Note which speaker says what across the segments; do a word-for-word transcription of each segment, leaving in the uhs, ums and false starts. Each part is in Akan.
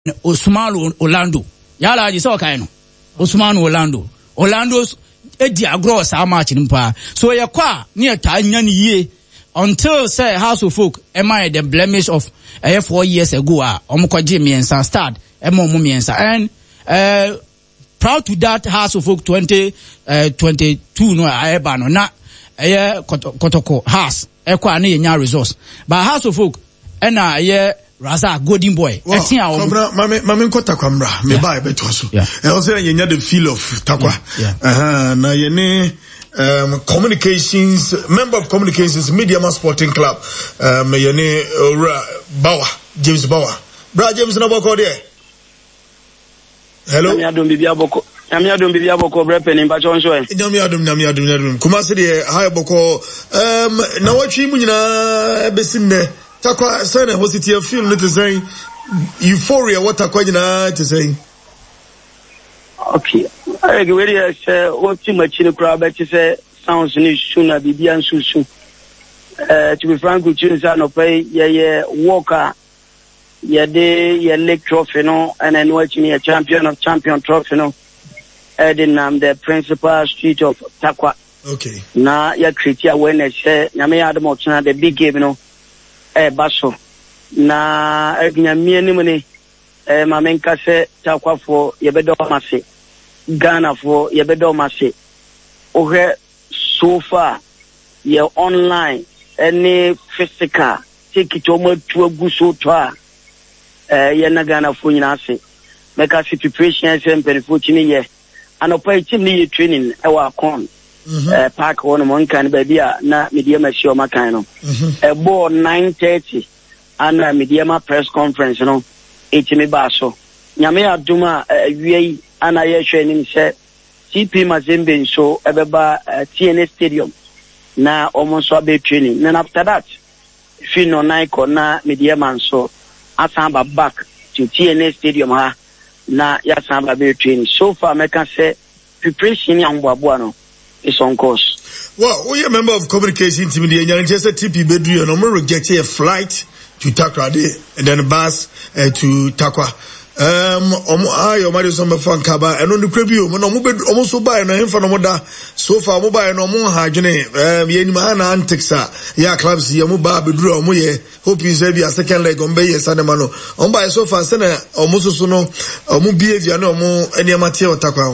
Speaker 1: Osmano Orlando. Yala is all kind. Osmano Orlando. Orlando's edi agro sa match nimpa. So ya kwa near Tanyan ye until say House of Folk am I the blemish of uh, four years ago ah omko Jimmy and start emo mumiensa and uh proud to that House of Folk twenty twenty-two no eba no na eh kotoko house e kwa na yenya resource but House of Folk and na ye Raza golden boy.
Speaker 2: Well, Kwamra, mame mame nkota Kwamra, me ba ebeto so. E also yenya the feel of Takwa. Uh na yene um communications member of communications Media Man Sporting Club. Um yene uh, Bawa, James Bawa. Bra James na boko there. Hello.
Speaker 3: Nyami adum bibia boko. Nyami adum bibia boko bre penin ba chonso e.
Speaker 2: Nyami adum nyami adum nyami. Kuma se de ha boko um na watwi mu nyina ebesim ne Takwa sana hositi ya feel to say euphoria what Takwa nyina to say.
Speaker 3: Okay. I get ready say what too much in crowd but say sounds ni sooner bibia nsusu. Eh to be frank with you say no pay ye ye walker ye de ye league trophy no and then watching a champion of champion trophy no. Edin am the principal street of Takwa.
Speaker 2: Okay.
Speaker 3: Na ya create awareness say nyame admo chana the big game no. Eh baso na egnyamie ni mune eh mamenka se Takwa fo yebedo mase Ghana fo yebedo mase ohe so far ye online any physical take it omo to agu so to a eh ye na Ghana fo nyina ase meka se preparation sem perifo chini ye anopa team ni training e wa kon eh park one mo nkan ba bia na media machi o makan no e bo nine thirty ana media ma press conference no etimi ba so nyame aduma wiei ana ye hwe ni se T P Mazembe so ebeba T N A Stadium na almost abe training then after that fino naiko na media man so asamba back to T N A Stadium ha na ya samba be training so far meka say preparation ya mbwa no is on course.
Speaker 2: Well, we are a member of communication team. The Nyanjese T P Bedru and Omo rejected a flight to Takwa and then a bus uh, to Takwa. Um, Omo I Omo de some fan kaba and on the preview. Omo Omo Omo so buy no him for no moda. So far Omo buy no Omo ha jene. Um, ye ni mahana antixa. Ya clubs ye Omo ba Bedru Omo ye. Hope you say be a second leg Omo ye sanemano. Omo buy so far sene Omo so so no Omo behavior no Omo any amateur Takwa.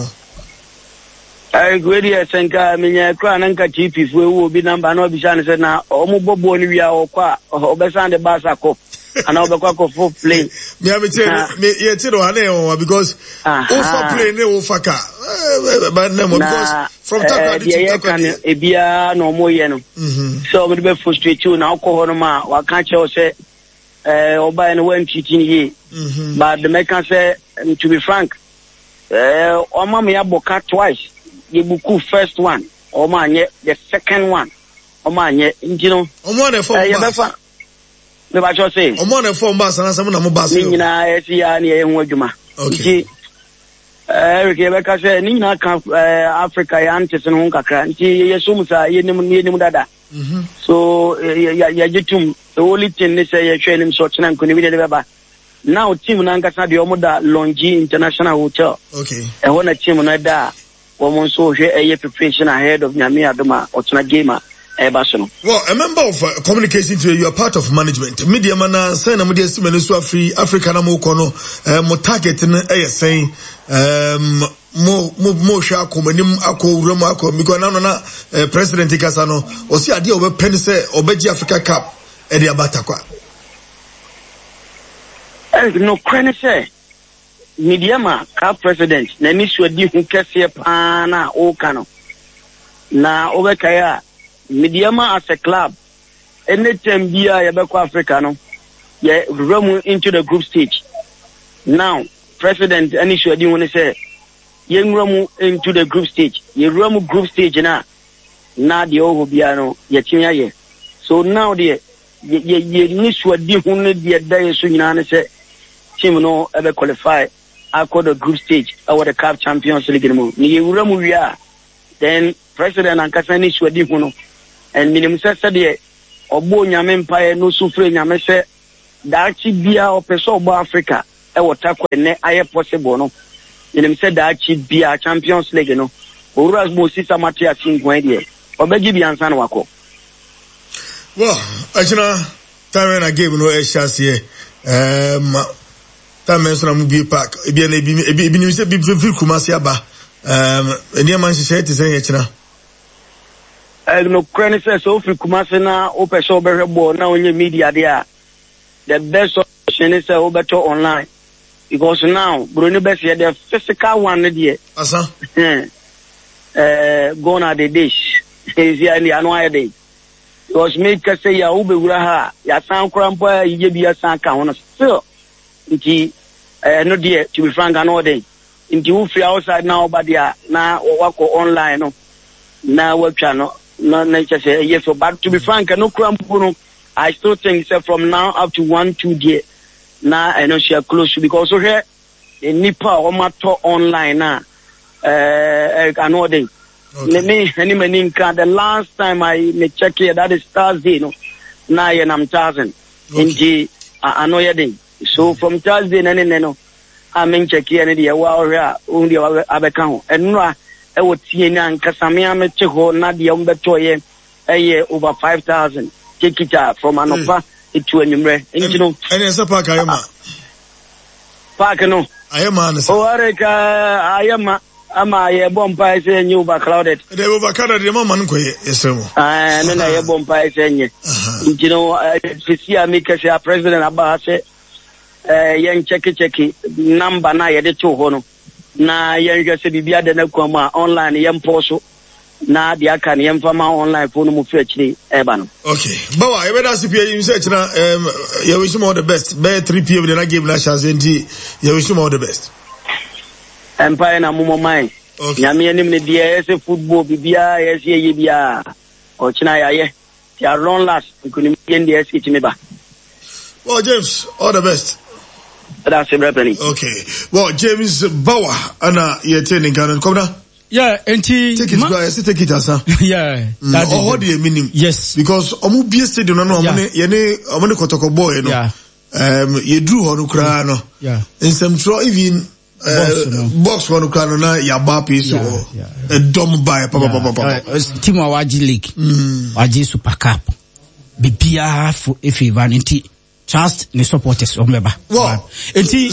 Speaker 3: I agree with Senka, Minya, Krananka T P, we will be number no Bishan said now, Omo Boni, we are or qua, or Bessan the Basako, and Obako for plane. Me, I tell me, yet, because over plane, no Faka, but no, because from Taka, Ebia, no more yeno. So we be frustrated too now, Kohoroma, or can't you say, or by and when cheating ye. But the Mekan say, to be frank, uh, Oma me aboka twice. Yebuku first one, Omanye, the second one, Omanye, you know,
Speaker 2: Omone for
Speaker 3: the Bacho say,
Speaker 2: Omone for Bass and some of the Bass. Nina, Etiani, and Wojuma. Okay. Eric Rebecca said, Nina, Africa, Antis and Hunkaka, Yasumsa, Yenimudada. So, Yajitum, the only thing they say, you train him such and couldn't be now, Team Nankasa, the Omoda Longi International Hotel. Okay. And when a team on that. Woman so here a preparation ahead of Nyami Adoma or Tuna Gamer Ebasono. Well, a member of uh, communication to you are part of management. Media mana saying Media Simenusu free African Amokono uh mo target in a saying um mo mo mo shako manim ako remo ako because na na President Kasano o si ade o be pen say obeji Africa Cup e dey abatakwa.
Speaker 3: Eh no kwene say Mediama ka president na niswa di hu kese pa na o kano na obekaya Mediama as a club anytime bia ya beko Africa no ye run into the group stage now president aniswa di hu say ye run into the group stage ye run group stage na na de o bia no ye tinya ye so now de ye ye niswa di hu ne de da so nyina ne say team no ebe qualify across the group stage or the Cup Champions League mo ni uramu wia then president ankasa ni swadi huno and minimum say de obo nyame mpae no sufre nyame se dachi bia opeso obo Africa
Speaker 2: e wota kwa ne aye possible no inem said that chi bia Champions League no Oruras mo sisa matia singwan de obegi bi ansa na wako.
Speaker 4: Well, actually time na game no e chance here um time so na mu bi park e bi na e bi e bi ni se bi fi Kumasi aba um eni man hye te say yechina
Speaker 2: eh no crane say so fi Kumasi na o pe so be hwebo na onye media there the best option is o better online because now Bruno best here the physical one there
Speaker 4: asa
Speaker 2: eh gonna the dish is here the annual day because me ka say ya ube wura ha ya san krampo ye bi ya san ka hono still nti eh no there to be frank and all day nti wo free outside now but there na wako online no na watcha no no na say yes so but to be frank no krampo no I still think say from now up to one two there na I know she are close because so here in nipa o mato online na eh another day. Let me any many the last time I me check here that is Thursday no na yen am thousand inji another day. So from Thursday na ne no I mean check here ne wa ora undi abeka ho enura e wo tie nya nkasame am che ho na de um beto ye eh over five thousand take it from anopa to anumre inji no
Speaker 4: ene se park ayema
Speaker 2: park no
Speaker 4: ayema ne se
Speaker 2: o areka ayema ama ye bompa ise nyu ba clouded
Speaker 4: de over clouded de mama nko ye esemo
Speaker 2: ah no na ye bompa ise nye you know fisia mi ke sia president aba se eh yen check check number na ye de to ho no na yen hwe se bibia de na kwama online yen poso na de aka ne yen fama online phone mu fe chiri e ba no.
Speaker 4: Okay bawa e be da C P A you say chira um ye wish you all the best by three p m the game na chance ndi ye wish you all the best.
Speaker 2: Empire na mumo mai nyame anim ne dia ese football bibia ese ye bia o china ya ye ya run last nkuni yen dia ese timi ba.
Speaker 4: Well James all the best.
Speaker 2: That's it Penny.
Speaker 4: Okay well James Bawa ana ye training kan come down.
Speaker 1: Yeah, enti
Speaker 4: take it go yes take it asa.
Speaker 1: Yeah.
Speaker 4: That mm, what the meaning? Yes. Because omu bie stadium no no omu ne ye ne omu ne kotoko boy no. Yeah. Um ye drew hono kra no. Yeah. In some tro even Uh, box one can na ya bapi so a dumb by papa papa papa
Speaker 1: team awaji league waji super cup bibia for if vanity trust the supporters omeba
Speaker 4: wow enti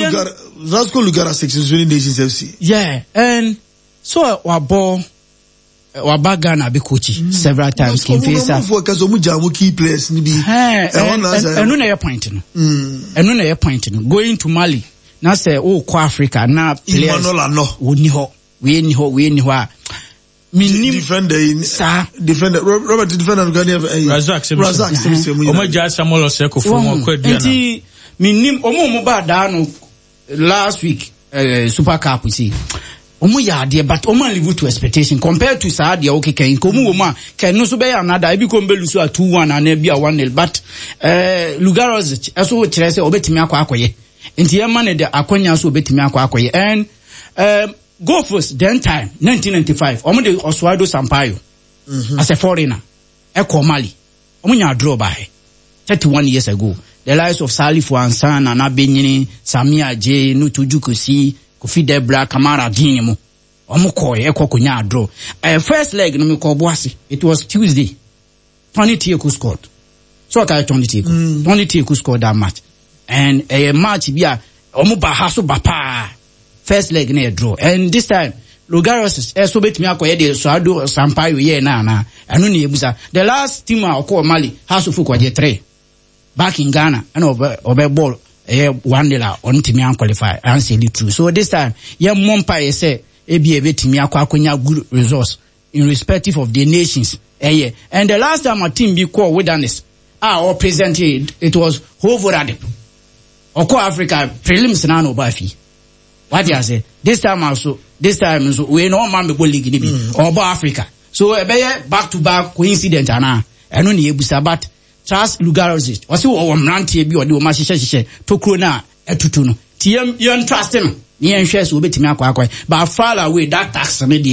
Speaker 4: Zrazko Lugara six is winning Nations F C
Speaker 1: yeah and so wa ball wa bagana be coach several times kin face
Speaker 4: for kazo mu jamu key players ni bi
Speaker 1: eh enu na your point no enu na your point no going to Mali na say oh ko Africa na players woni ho we ni ho we ni ho a minim
Speaker 4: defender in sa defender Robert defender Ghana
Speaker 5: Razak
Speaker 4: Razak
Speaker 5: o ma ja Samuel Oseko fo mo kwadu na
Speaker 1: nti minim o mo mo ba da no last week uh, Super Cup we see omo ya de but omo live to expectation compared to sa de okay kan ko mu wo ma kan no so be another e bi ko mbelu so a two one and e bi a one nil but uh, Lugaros eso kire say obetimi akwa akoye nti e man de akonya so obetimi akwa akoye and um go first then time nineteen ninety-five omo de Oswaldo Sampaio mm-hmm. as a foreigner e ko Mali omo nya draw by thirty-one years ago the lives of Salif Wansana na Benyini Samia J Nutuju Kosi Kofi Debra Kamara Dini mu omo ko e ko konya draw uh, first leg no me ko boase it was Tuesday Tony Tieku scored so ka Tony Tieku mm. Tony Tieku scored that match and a uh, match bia omo ba ha so ba pa first leg na draw and this time Lugaros e so betimi akoye de Oswaldo Sampaio ye na na anu na ebusa the last team a ko Mali House of Fuku three back in Ghana and over over ball eh one nil on timi an qualify and say the true so this time ye mompa ye say e bi e betimi akwa akonya good results in respective of the nations eh and the last time a team be called Wilderness ah or presented it was Hovorade Oko Africa prelims na no ba fi what you say this time also this time so we no man be league ni bi or ba Africa so e be back to back coincident ana eno na ebusa but Charles Lugaros wasi wo mrantie bi ode wo ma hihye hihye tokuro na etutu no ti yem trust no ni en hwe so obetimi akwa akwa but far away that tax me dey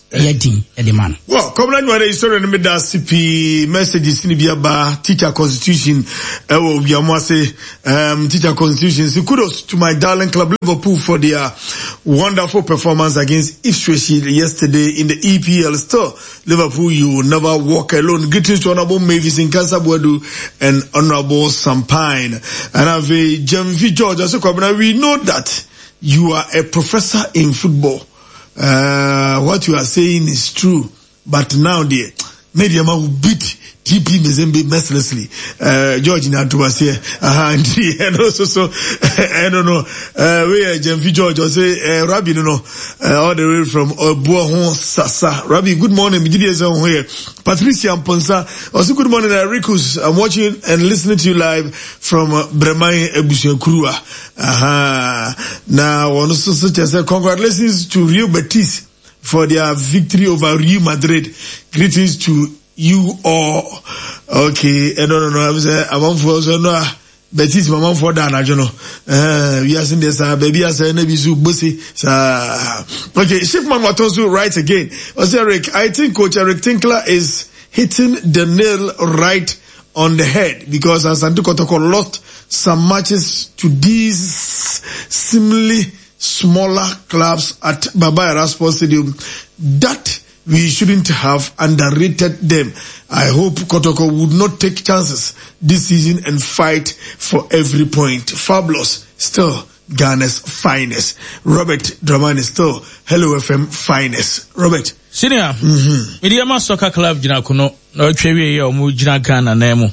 Speaker 1: Yedin Ediman.
Speaker 4: Well, come on, you are sorry in the C P messages in the teacher constitution. Oh, we are say um teacher constitution. So kudos to my darling club Liverpool for their wonderful performance against Ipswich yesterday in the E P L. Still, Liverpool, you will never walk alone. Greetings to Honorable Mavis in Kansabwedu and Honorable Sampine. And I've a Jemvi George. We know that you are a professor in football. Uh, what you are saying is true, but now the media will beat T P Mazembe mercilessly. Uh, George Natuas here, uh, and, and also so, I don't know, uh, we are Jemfi George, or say, uh, Rabbi, you know, uh, all the way from Obuahon Sasa. Rabbi, good morning, here. Patricia Mponsa, also good morning, Rikus. I'm watching and listening to you live from uh, Bremai Ebusia Kurua. Uh-huh. Now, also such as congratulations to Real Betis for their victory over Real Madrid. Greetings to you all. Okay, I don't know. I'm saying I'm on for so no. Betis, my mom for that. I don't know. Uh, we are saying this. Uh, baby, I say never so bussy. Okay, Shipman Matonsu writes again. Also, Eric, I think Coach Eric Tinkler is hitting the nail right on the head because Asante Kotoko lost some matches to these similarly smaller clubs at Baba Yara Sports Stadium that we shouldn't have underrated them. I hope Kotoko would not take chances this season and fight for every point. Fabulous, still Ghana's finest. Robert Dramani, still Hello F M finest. Robert.
Speaker 5: Senior, mm-hmm. Mediama Soccer Club jina kuno, no chewe ya omu jina Ghana nemu.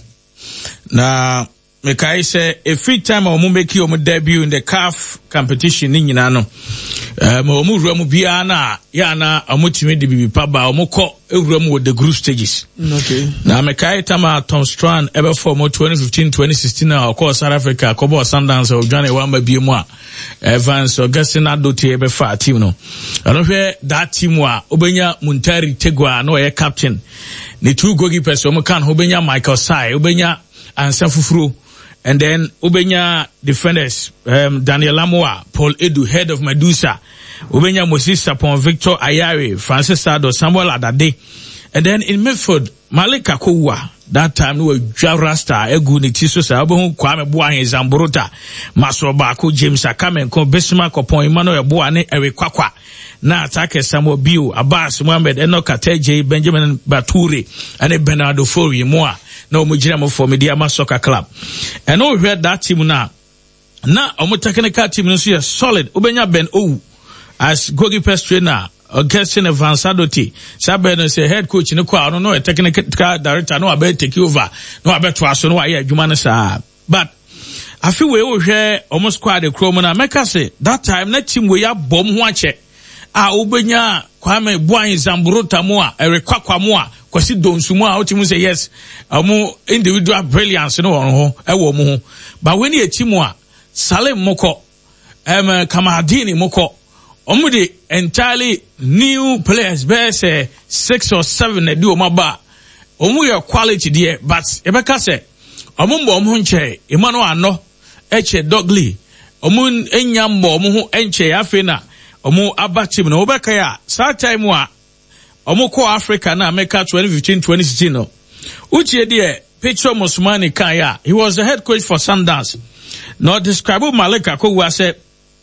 Speaker 5: Na mekai se every time omu make omu debut in the C A F competition ni nyina no. Um, omu ruemu biya na ya na omu time di bibi paba omu ko ruemu with the group stages.
Speaker 4: Okay.
Speaker 5: Na mekai tama Tom Strand ebe for mo twenty fifteen twenty sixteen na oko South Africa kobo Sundowns o jwane wamba biye mwa Evans Augustine Adoti ebe fa team no. Ano hwe that team wa obenya Muntari Tegwa no ye captain. Ni two goalkeepers omu kan obenya Michael Sai, obenya Ansa Fufuru. And then Ubenya defenders, um, Daniel Lamoa, Paul Edu, head of Medusa, Ubenya Moses Sapon, Victor Ayari, Francis Sado, Samuel Adade. And then in midfield, Malik Kakoua, that time we were Javrasta, Egu Nitiso Sabu, Kwame Buahe, Zamburuta, Maso Bako, James Akame, Ko Besima, Kopon, Emmanuel Buane, Eric Kwakwa. Na atake Samuel Biu, Abbas Mohamed, Enoch Kateje, Benjamin Baturi, and Bernardo Fori, Moa. No mujira for Mediama Soccer Club. And all heard that team now. Now, our technical team is solid. Ubenya Ben O as goalkeeper trainer, Augustine Vansadoti. Saben is a head coach in the crowd. No, a technical director. No, I better take over. No, I better trust. No, I hear Jumanasa. But I feel we all hear almost quite a chromona. Make us say that time, let team we are bomb watch it. Ah, Ubenya Kwame Buain Zamburuta Moa, Eric Kwakwa Moa. Kwasi Donsumo out to say yes, amu individual brilliance no on ho, ewo mu. But when you team wa, Salem Moko, um, Kamadini Moko, omu de entirely new players, bear say six or seven they do maba. Omu your quality there, but Ebeka say, omu mbo omu nche, Emmanuel ano, eche Dogly, omu enyambo omu enche afena, omu abatim no Obeka ya, sa time wa. Omoko Africa na America twenty fifteen twenty sixteen no. Uche die Petro Musumani Kaya. He was the head coach for Sundowns. Now describe Malika ko wa say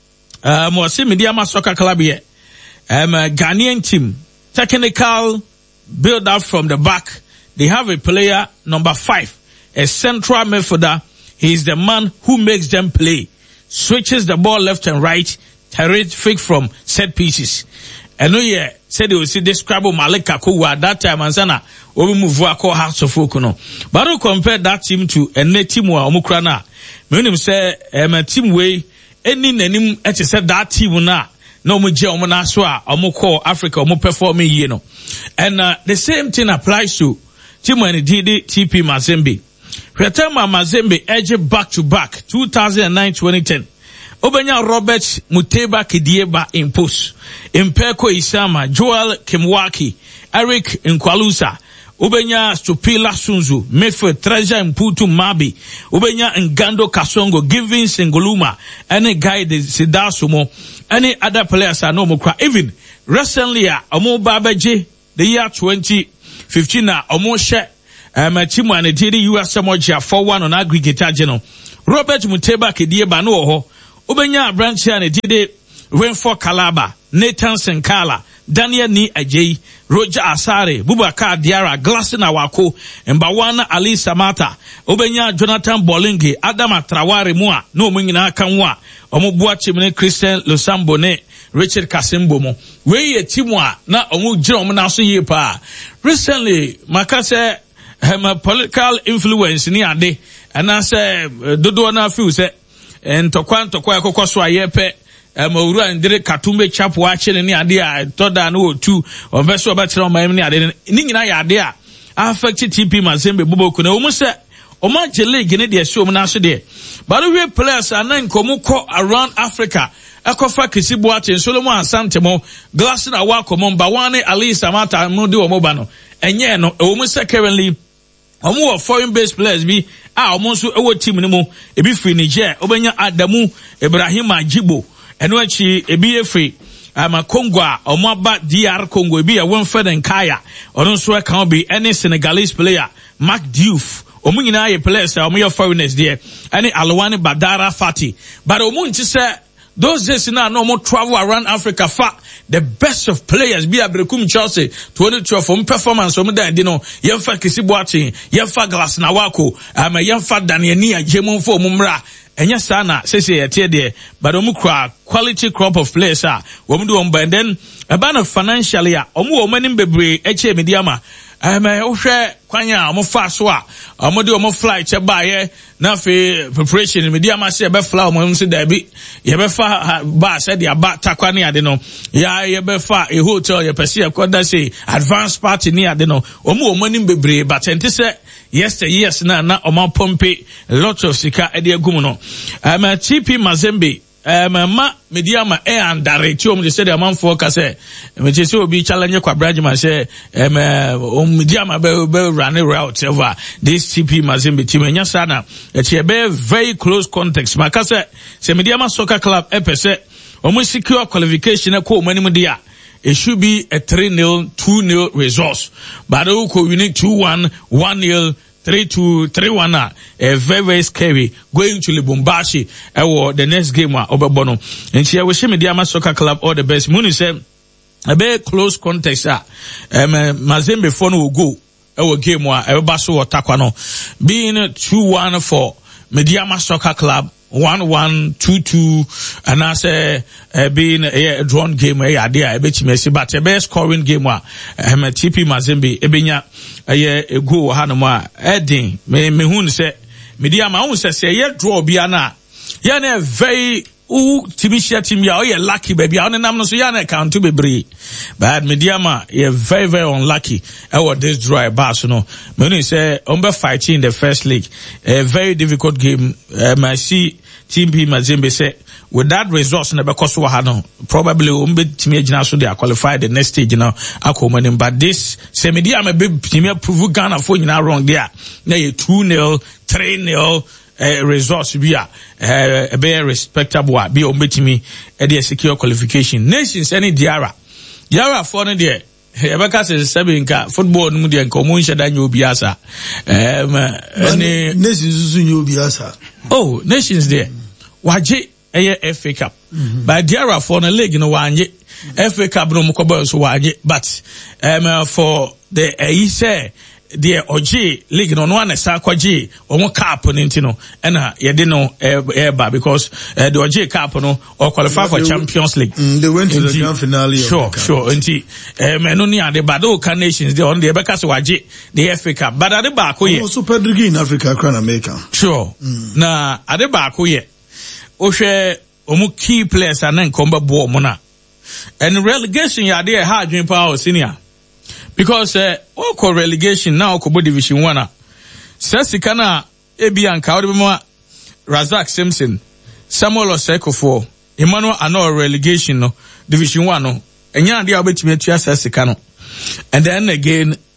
Speaker 5: um was Mediama Soccer Club here. Um uh, Ghanaian team, technical build up from the back. They have a player number five, a central midfielder. He is the man who makes them play. Switches the ball left and right, terrific from set pieces. And no yeah, said they will see describe Malik Kakoua at that time and sana we move call House of Folk no. But to compare that team to a team wa omukrana. Me him say um, a team way any nanim et said that team na no mu je omo na so a omo call Africa omo performing you know. And uh, the same thing applies to team when did T P Mazembe. Retema Mazembe edge back to back two thousand nine twenty ten. Obenya Robert Muteba Kidieba in post. Impeko Isama, Joel Kimwaki, Eric Nkwalusa, Ubenya Stupila Sunzu, Mefe Treasure Mputu Mabi, Ubenya Ngando Kasongo, Giving Singoluma, any guy the Sidasumo, any other players are no more. Even recently, Omo Babaji, the year twenty fifteen, Omo She, um, Chimu and the U S Samoja for one on aggregate general. Robert Muteba Kedie Banoho, Ubenya Branch and the Renfo Kalaba, Nathan Senkala, Daniel Ni Ajay, Roger Asare, Bubakar Diara, Glasson Awako, Mbawana Ali Samata, Obenya Jonathan Bolingi, Adama Trawari Mua, no Mingina Kanwa, Omubua Chimene Christian Lusambone, Richard Kasimbomo. We a Timwa, na Omu Jom Nasu Yepa. Recently, Makase, um, political influence ni ade, and I say, Dodo na fuse, and Tokwan Tokwa Kokoswa Yepe. Um, ura ndire katumbe chapu achele ni ade a toda no two or verso battle on my ni ade ni nyina ya ade a affect T P Mazembe Boboku na omu se oma jele gene de so omu na so de but we players anan komu ko around Africa ekofa kisibu ate Solomon Asante mo Glasson Awako mo Bawane Ali Samata mo de omo ba no enye no omu se currently omu foreign based players bi a omu so ewo team ni mo ebi free Niger obenya Adamu Ibrahima Jibo eno achi ebi efe ama Congo omaba D R Congo ebi ya Winfred Nkaya ono so e kan bi any Senegalese player Mark Diouf omu nyina ye players omu your foreigners there any Alwani Badara Fati but omu nti say those days now no more travel around Africa fa the best of players be Abrekum Chelsea twenty twelve from performance omu da di no yemfa Kisibuati yemfa Glasson Awako ama yemfa Daniel Ni Ajay fo mumra enya sana sese yete de but omu kra quality crop of players ah omu do omba and then about financially ah omu omu nim bebre eche mediama um ohwe kwanya omu fa so ah omu de omu flight che ba ye na fe preparation mediama se be fly omu se da bi ye be fa ba se de aba takwa ne ade no ya ye be fa a hotel ye pese e koda say advanced party ne ade no omu omu nim bebre but ente se yes yes na na omu pompe lots of sika e de agum no um T P Mazembe um ma mediama e andare ti omu de say the man for ka say me che say obi challenge kwa Brajman say um mediama be be run route over this T P Mazembe team enya sana e che be very close context maka say say mediama soccer club e pese omu secure qualification e ko omu anim dia it should be a three nil two nil resource but we need two one one nil three two three one a very very scary going to Lubumbashi uh, the next game wa obebono and here we see Mediama Soccer Club all the best Muni say a very close context ah um, Mazembe phone will go our game wa ebaso watakwa no being two one for Mediama Soccer Club one one two two and I say uh, being a uh, drawn game where uh, idea a bit messy but a best scoring game wa um, T P Mazembe ebenya a go hanoma edding me me hun say Mediama hun say say ye draw bia na ye na very u timishia team ya o ye lucky baby on nam no so ya na count to be bree but Mediama ye very very unlucky e what this draw about so no me no say on be fighting in the first league a very difficult game um, I see T P Mazembe say with that results na be koso ha no probably um be team agina so they are qualified the next stage now akomanim but this say Mediama be team prove Ghana for nyina wrong there na ye two nil three nil Uh, results be a uh, very respectable be on betimi e dey secure qualification nations any diara diara for no there Ebeka says seven ka football no dey nko mo nheda nya obi asa um any
Speaker 4: nations so nya obi asa
Speaker 5: oh nations there waje eye F A Cup but diara for no league no wanje F A Cup no mkobo so waje but um for the uh, say the oji league no no one sa kwaji omo cup no ntino na ye de no eba because uh, the oji cup no or qualify for Champions League
Speaker 4: mm, they went to the grand finale
Speaker 5: sure
Speaker 4: of the
Speaker 5: sure nti um no ni ade bado can nations they on the Ebeka so waji the F A Cup but ade ba ko ye
Speaker 4: Super League in Africa crown America
Speaker 5: sure mm. na ade ba ko ye o hwe omo key players anan komba bo mo na and relegation ya de ha adwen pa o senior because uh, oko relegation now oko division one sesika na ebianka odebema Razak Simpson Samuel Oseko Emmanuel ano relegation no division one no enya ade a obetimi atua sesika no and then again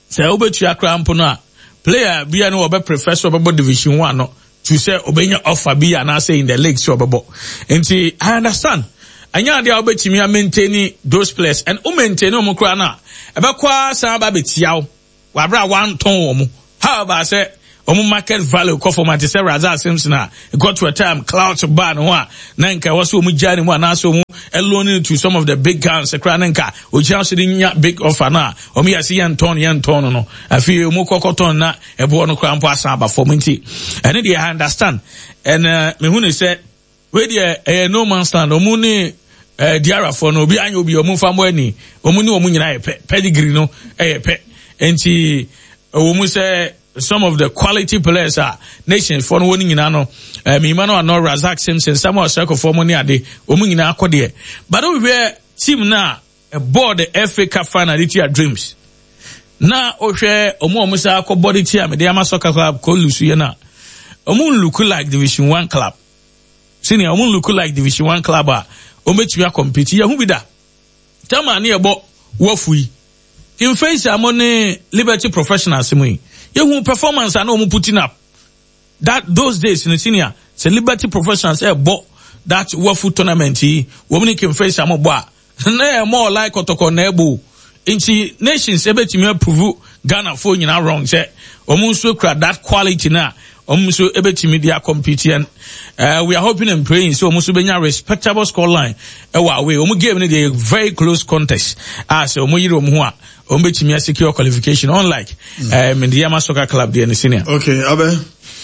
Speaker 5: say obetu akra mpo no a player bia no obe professor obe division one no to say obenya offer bia na say in the league so obebo. Enti I understand. Anya dia obetimi a maintain those players and o maintain o kra na ebekwa san ba betiawo wa bra one ton omo. How about say omo market value ko for Manchester Razak Simpson a got to a time clouds ban ho a nanka was omo jani mo na so omo alone to some of the big guns ekra nanka o chance nya big offer na omo ya see yan ton yan ton no afi omo kokoton na ebo no kra mpo asa ba for minti and they understand and uh, me hu ne say we dey eh, no man's land omo ni eh, diara for no obi anya obi omo fa mo ani omo ni omo nyina pe pedigree no eh pe enti omo say some of the quality players are nations for winning in ano uh, me man no Razak Simpson Samuel Circle for money ade omu nyina akode but we team na a board the F A Cup final this year dreams na ohwe omu omu sa akobody team me dey ama soccer club ko lusu ye na omu look like division one club senior omu look like division one club a ometumi compete ye hu bi da tama na ebo wafui in face amone Liberty Professionals mu you performance and no putting up that those days in the senior say Liberty Professionals say bo that wafu tournament women can face am bo na more like otoko na ebu inchi nations ebetimi approve Ghana for nyina wrong say omu so kra that quality na omu so ebetimi dia compete and uh, we are hoping and praying so omu so benya respectable score line e wa we omu game ni dey very close contest as omu yiri omu ho a ombetimi secure qualification unlike mm. uh, Mediama Soccer Club the senior.
Speaker 4: Okay, Abe.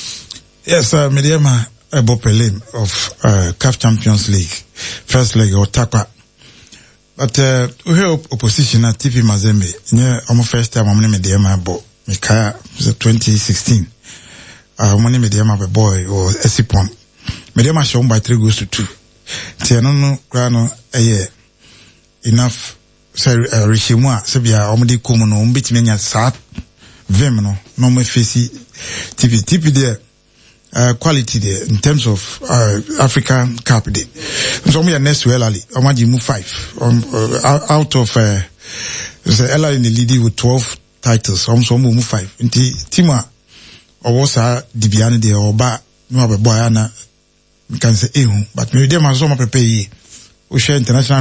Speaker 6: Yes, uh, Mediama Ebo Pelin of uh, C A F Champions League first leg or Takwa. But uh, we have opposition at T P Mazembe. Yeah, I'm first time I'm Mediama Ebo Mikaya twenty sixteen. Uh, I'm Mediama boy or Esipon. Mediama shown by three goals to two. Tianono Grano a year enough. Say Rishimwa Sabia Omdi Kumono Umbitmania Sat Vemno no me face T P T P there uh, quality there in terms of uh, African Cup there. So we are next to Elali. Omadi move five um, uh, out of uh, Elali in the lead with twelve titles. Um, so move five. Inti Tima or was a Dibiani there or ba no boy ana can say eh but me dem aso ma prepare we share international